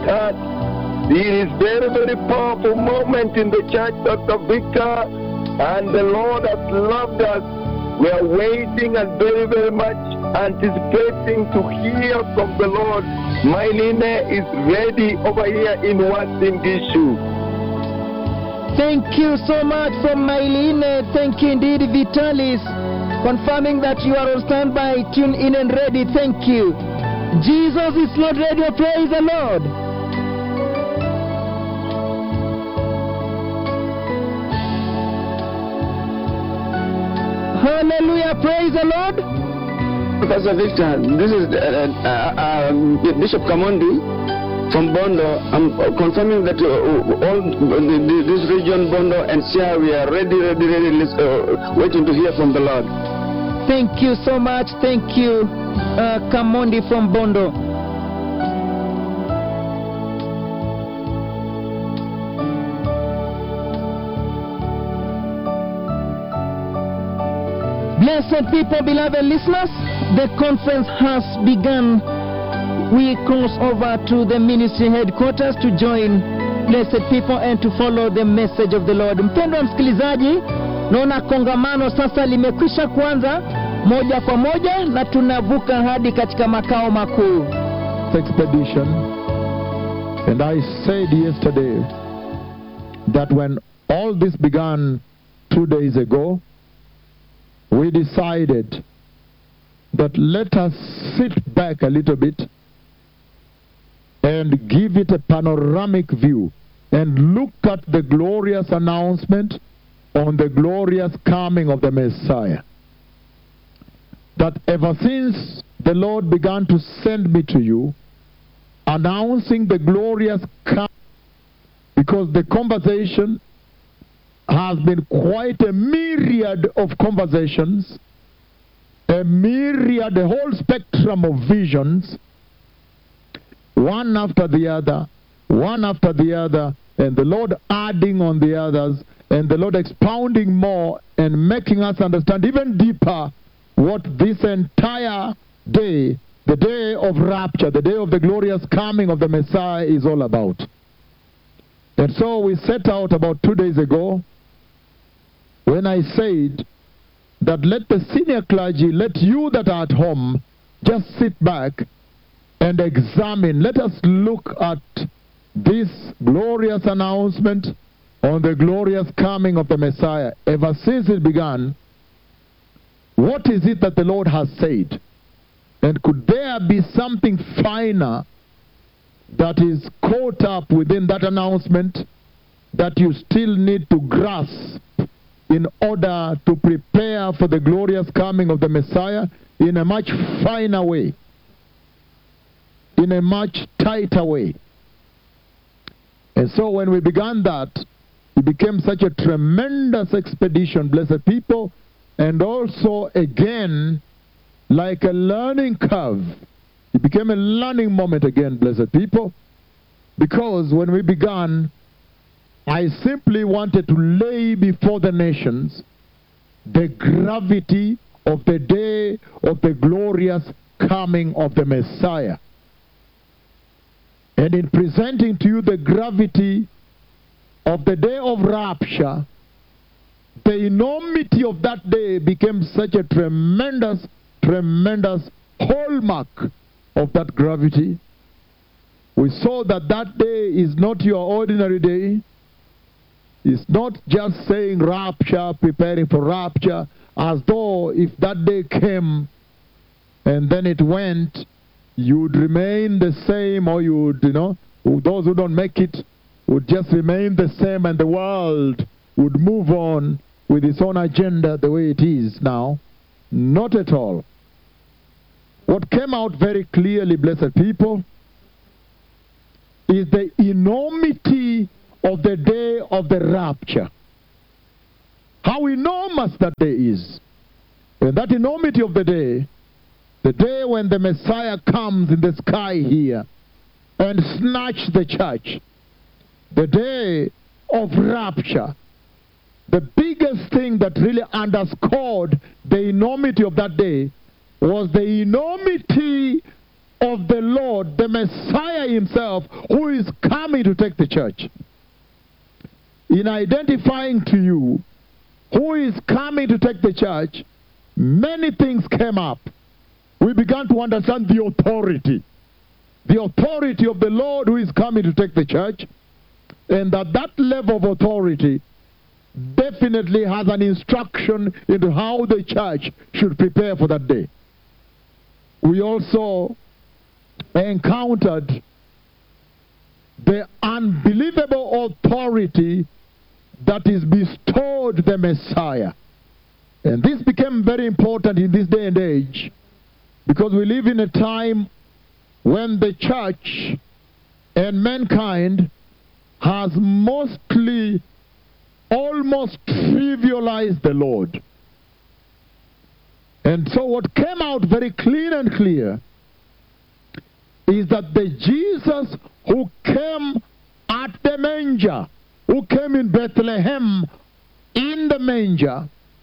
heart. It is very, very powerful moment in the church, Dr. Victor, and the Lord has loved us. We are waiting and very, very much anticipating to hear from the Lord. Mylene is ready over here in Uasin-Gishu. Thank you so much from Mylene. Thank you indeed, Vitalis, confirming that you are on standby, tuned in and ready. Thank you. Jesus is Lord Radio. Praise the Lord. Hallelujah. Praise the Lord. Pastor Victor, this is Bishop Kamondi from Bondo. I'm confirming that all this region, Bondo and Sia, we are ready, waiting to hear from the Lord. Thank you so much. Thank you, Kamondi from Bondo. Blessed people, beloved listeners, the conference has begun. We cross over to the ministry headquarters to join blessed people and to follow the message of the Lord. Mpendwa msikilizaji, naona kongamano sasa limekwisha kuanza moja kwa moja na tunavuka hadi katika makao makuu. Expedition. And I said yesterday that when all this began 2 days ago, we decided that let us sit back a little bit and give it a panoramic view and look at the glorious announcement on the glorious coming of the Messiah. That ever since the Lord began to send me to you, announcing the glorious coming, because the conversation has been quite a myriad of conversations, a whole spectrum of visions, one after the other, and the Lord adding on the others, and the Lord expounding more and making us understand even deeper what this entire day, the day of rapture, the day of the glorious coming of the Messiah, is all about. And so we set out about 2 days ago when I said that let the senior clergy, let you that are at home, just sit back and examine. Let us look at this glorious announcement on the glorious coming of the Messiah. Ever since it began, what is it that the Lord has said? And could there be something finer that is caught up within that announcement that you still need to grasp in order to prepare for the glorious coming of the Messiah in a much finer way, in a much tighter way? And so when we began that, it became such a tremendous expedition, blessed people, and also again like a learning curve. It became a learning moment again, blessed people, because when we began, I simply wanted to lay before the nations the gravity of the day of the glorious coming of the Messiah. And in presenting to you the gravity of the day of rapture, the enormity of that day became such a tremendous hallmark of that gravity. We saw that that day is not your ordinary day. It's not just saying rapture, preparing for rapture, as though if that day came and then it went, you would remain the same, or you would, those who don't make it would just remain the same and the world would move on with its own agenda the way it is now. Not at all. What came out very clearly, blessed people, is the enormity of the day of the rapture. How enormous that day is. And that enormity of the day when the Messiah comes in the sky here and snatch the church, the day of rapture, the biggest thing that really underscored the enormity of that day was the enormity of the Lord, the Messiah himself, who is coming to take the church. In identifying to you who is coming to take the church, many things came up. We began to understand the authority of the Lord who is coming to take the church, and that level of authority definitely has an instruction into how the church should prepare for that day. We also encountered the unbelievable authority that is bestowed the Messiah. And this became very important in this day and age, because we live in a time when the church and mankind has mostly almost trivialized the Lord. And so what came out very clean and clear is that the Jesus who came at the manger, who came in Bethlehem in the manger,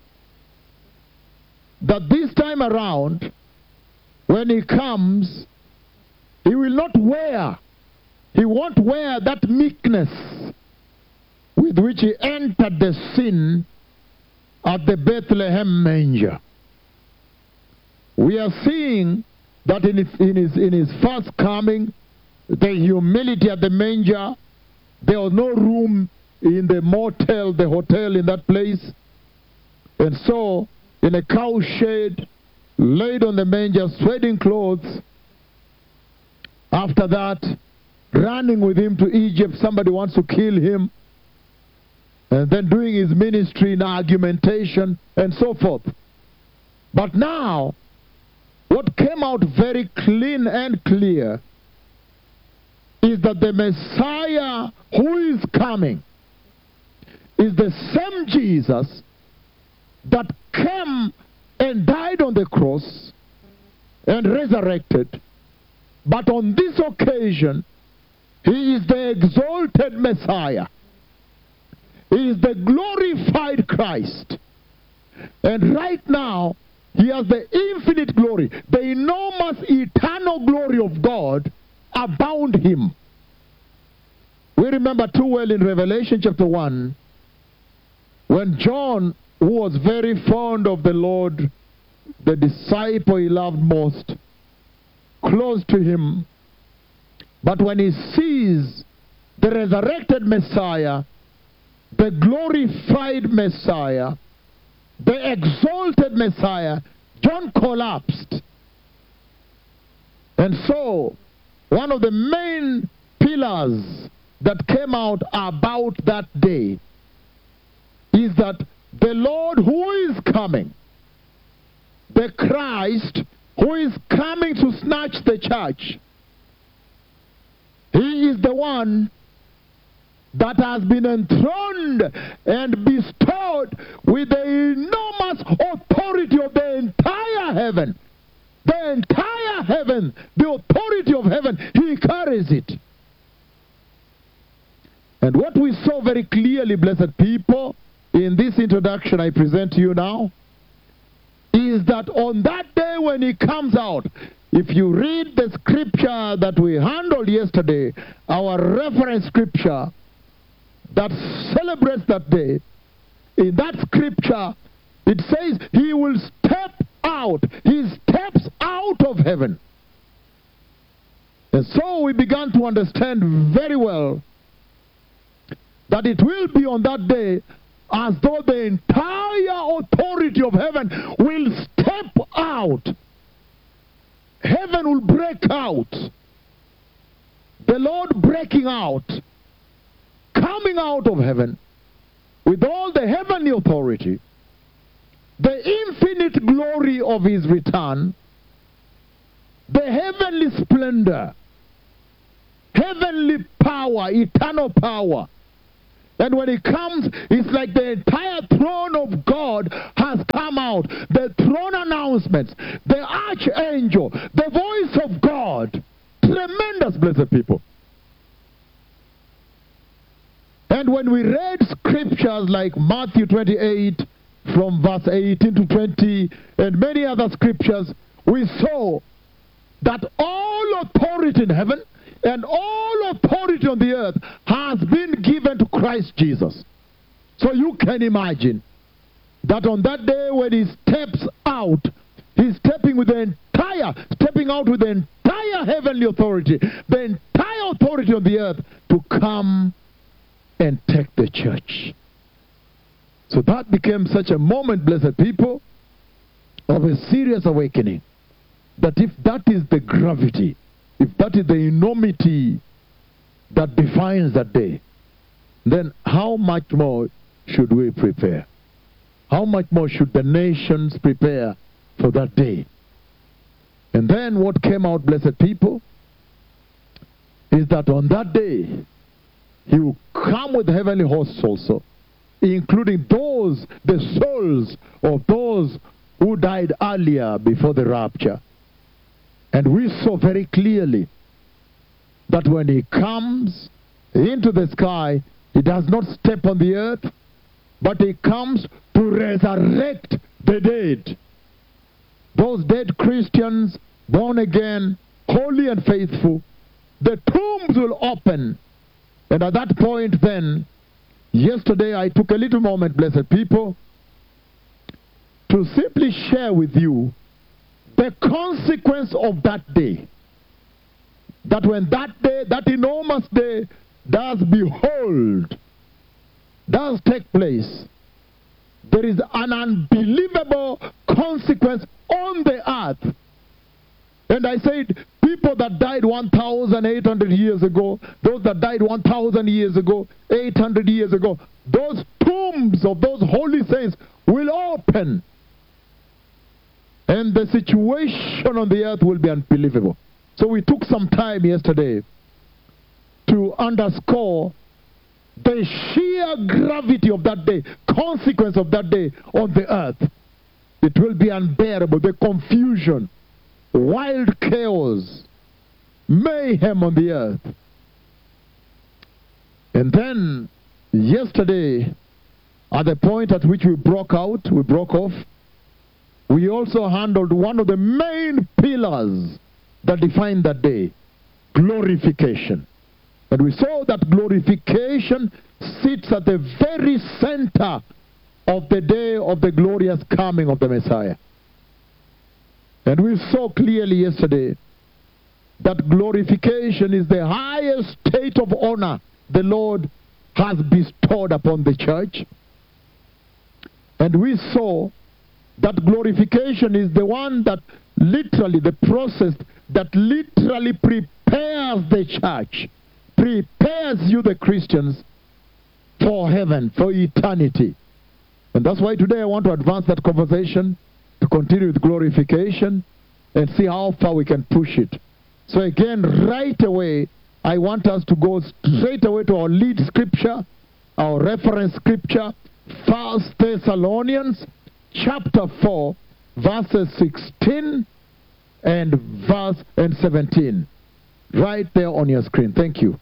that this time around, when he comes, he will not wear, he won't wear that meekness with which he entered the scene at the Bethlehem manger. We are seeing that in his first coming, the humility at the manger, there was no room in the motel, the hotel in that place. And so, in a cow shed, laid on the manger, sweating clothes. After that, running with him to Egypt, somebody wants to kill him. And then doing his ministry in argumentation and so forth. But now, what came out very clean and clear is that the Messiah who is coming is the same Jesus that came and died on the cross and resurrected. But on this occasion, he is the exalted Messiah. He is the glorified Christ. And right now, he has the infinite glory, the enormous eternal glory of God abound him. We remember too well in Revelation chapter 1, when John, who was very fond of the Lord, the disciple he loved most, close to him, but when he sees the resurrected Messiah, the glorified Messiah, the exalted Messiah, John collapsed. And so, one of the main pillars that came out about that day is that the Lord who is coming, the Christ who is coming to snatch the church, he is the one that has been enthroned and bestowed with the enormous authority of the entire heaven. The entire heaven, the authority of heaven, he carries it. And what we saw very clearly, blessed people, in this introduction I present to you now, is that on that day when he comes out, if you read the scripture that we handled yesterday, our reference scripture that celebrates that day, in that scripture, it says he will step out. He steps out of heaven. And so we began to understand very well that it will be on that day as though the entire authority of heaven will step out. Heaven will break out. The Lord breaking out, coming out of heaven with all the heavenly authority, the infinite glory of his return, the heavenly splendor, heavenly power, eternal power. And when he comes, it's like the entire throne of God has come out. The throne announcements, the archangel, the voice of God. Tremendous, blessed people. And when we read scriptures like Matthew 28 from verse 18 to 20 and many other scriptures, we saw that all all authority in heaven and all authority on the earth has been given to Christ Jesus. So you can imagine that on that day when he steps out, he's stepping out with the entire heavenly authority, the entire authority on the earth to come and take the church. So that became such a moment, blessed people, of a serious awakening. That if that is the gravity, if that is the enormity that defines that day, then how much more should we prepare? How much more should the nations prepare for that day? And then what came out, blessed people, is that on that day, he will come with heavenly hosts also, including the souls of those who died earlier before the rapture. And we saw very clearly that when he comes into the sky, he does not step on the earth, but he comes to resurrect the dead. Those dead Christians, born again, holy and faithful, the tombs will open. And at that point then, yesterday I took a little moment, blessed people, to simply share with you the consequence of that day. That when that day, that enormous day, does take place, there is an unbelievable consequence on the earth. And I said, people that died 1,800 years ago, those that died 1,000 years ago, 800 years ago, those tombs of those holy saints will open. And the situation on the earth will be unbelievable. So we took some time yesterday to underscore the sheer gravity of that day, consequence of that day on the earth. It will be unbearable. The confusion, wild chaos, mayhem on the earth. And then yesterday, at the point at which we broke off, we also handled one of the main pillars that define that day, glorification. And we saw that glorification sits at the very center of the day of the glorious coming of the Messiah. And we saw clearly yesterday that glorification is the highest state of honor the Lord has bestowed upon the church. And we saw that glorification is the one that literally, the process that literally prepares the church, prepares you, the Christians, for heaven, for eternity. And that's why today I want to advance that conversation to continue with glorification and see how far we can push it. So again, right away, I want us to go straight away to our lead scripture, our reference scripture, 1 Thessalonians chapter 4, verses 16 and 17. Right there on your screen. Thank you.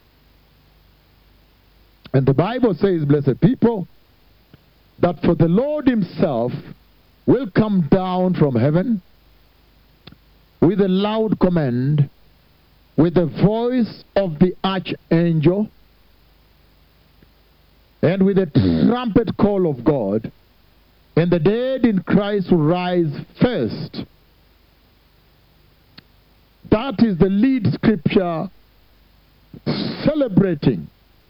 And the Bible says, blessed people, that for the Lord himself will come down from heaven with a loud command, with the voice of the archangel, and with the trumpet call of God, and the dead in Christ will rise first. That is the lead scripture celebrating,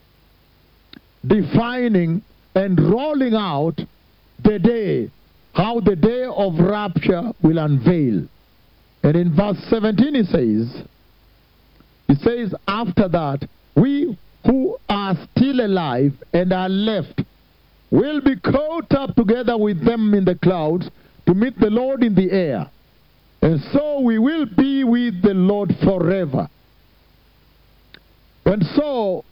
defining, and rolling out the day, how the day of rapture will unveil. And in verse 17 it says, after that, we who are still alive and are left will be caught up together with them in the clouds to meet the Lord in the air. And so we will be with the Lord forever. And so,